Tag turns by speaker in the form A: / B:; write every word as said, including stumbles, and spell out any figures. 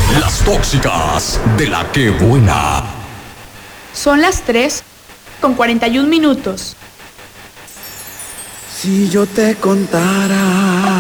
A: Las tóxicas de la que buena.
B: Son las tres con cuarenta y un minutos.
C: Si yo te contara